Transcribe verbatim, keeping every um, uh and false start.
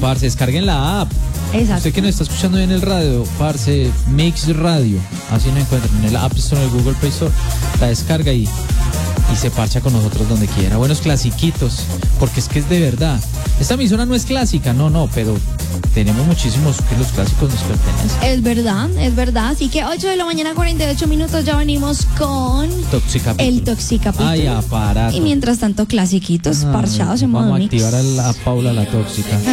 parce, descarguen la app. Exacto. Usted que nos está escuchando en el radio, parce, Mix Radio, así nos encuentran en el App Store, en el Google Play Store, la descarga y, y se parcha con nosotros donde quiera. Buenos clasiquitos, porque es que es de verdad. Esta emisora no es clásica, no, no, pero tenemos muchísimos que los clásicos nos pertenecen. Es verdad, es verdad. Así que ocho de la mañana, cuarenta y ocho minutos, ya venimos con Toxicapítulo. el Toxicapítulo. Ay, aparato. Y mientras tanto, clasiquitos, Ay, parchados en modo vamos a mix. activar a, la, a Paula la tóxica.